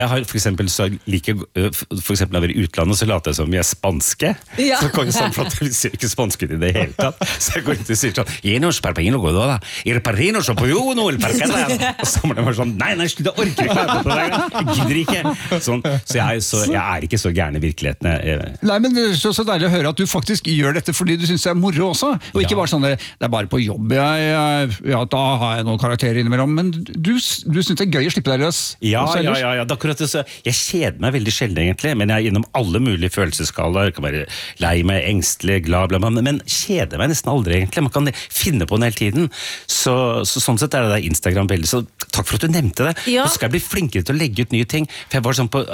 Jeg har for eksempel så for eksempel når vi er i utlandet så later jeg som vi er spanske. Ja. Så kan jeg sånn, for at vi ser ikke spansk ut i det hele tatt. Så jeg går ut og sier sånn, «Llenos parpaino gododa, il parrino so pojuno, il parcada». Og så må de være sånn, nei, slutt, jeg orker ikke være på det, jeg gidder ikke. Sånn, så jeg er ikke så gærne i virkeligheten. Nei, men så deilig å høre at du faktisk gjør dette fordi du synes det er moro også, og ikke bare sånn, det er bare på jobb, ja, da har jeg noen karakterer innimellom, men du synes det er gøy å slippe deg løs. Ja, akkurat det, så jeg kjeder meg veldig sjelden egentlig, men jeg er innom alle mulige følelsesskaler, jeg kan være lei meg, engstelig, glad, men kjeder meg nesten aldri egentlig, man kan finne på den hele tiden, så sånn sett er det der Instagram veldig, så takk for at du nevnte det, Ja. så skal jeg bli flinkere til å legge ut nye ting, for jeg var sånn på,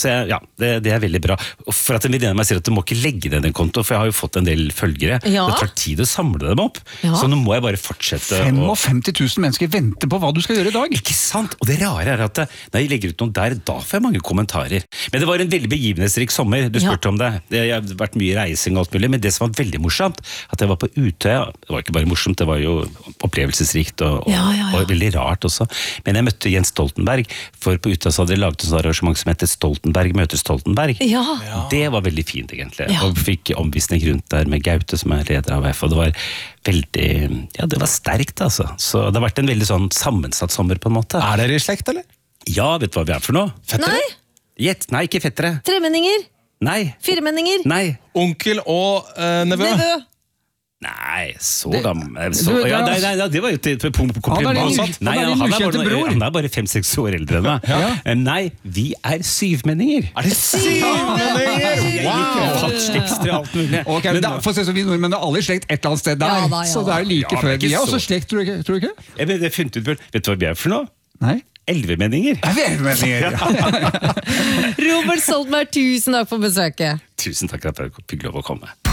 det er veldig bra, og for at en venninne av meg sier at du må ikke legge det i den konto, for jeg har jo fått en del følgere, Ja. det tar tid å samle dem opp, så nå må jeg bare fortsette. 55 000 mennesker venter på hva du skal gjøre i dag. Ikke sant? Og det rare er at når jeg legger ut noe der, da får jeg mange kommentarer. Men det var en veldig begivenhetsrik sommer, du spurte om det. Jeg har vært mye reising og alt mulig, men det som var veldig morsomt, at jeg var på Utøya, det var ikke bare morsomt, det var jo opplevelsesrikt og veldig rart også. Men jeg møtte Jens Stoltenberg, for på Utøya så hadde de laget et arrangement som heter Stoltenberg møter Stoltenberg. Ja. Det var veldig fint egentlig, Ja. og fikk omvisning rundt der med Gaute som er leder av AUF, og det var veldig, det var sterkt altså. Så det har vært en veldig sånn sammensatt sommer på en måte. Er dere i slekt, eller? Ja, vet du hva vi er for noe? Nei, Gjett, nei, ikke fettere. tremenninger, Nei, firemenninger, nei, Onkel og nevø? nevø. nei, så Det- gammel. du- Ja, nei, det var jo til kompliment. Han er din ukjente bror. Han er bare 5-6 år eldre enn meg. Nei, vi er syvmenninger. Er det syvmenninger? Jeg gikk fattstekster og alt mulig. Ok, men da, for å si så vi nordmenn er alle i slekt et eller annet sted der, Ja da. så det er like Ja, før. men ikke Vi er også så- slekt, tror du ikke? Jeg vet funnet ut før. Vet du hva vi er for noe? Nei? 11menninger. Er vi enemenninger? Robert Stoltenberg, tusen takk for besøket. Tusen takk for at jeg fikk lov å komme.